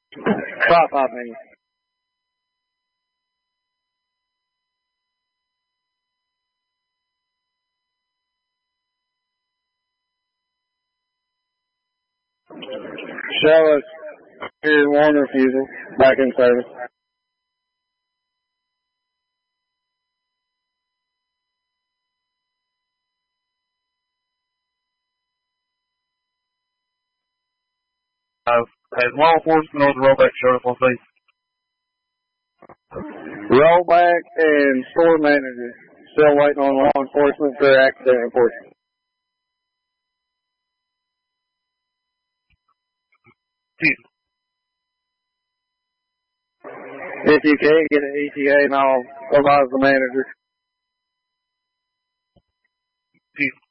5 minutes. Show us your one refusal. Back in service. Has law enforcement on the rollback sheriff on please? Rollback and store manager. Still waiting on law enforcement for accident enforcement. If you can get an ETA, and I'll advise the manager.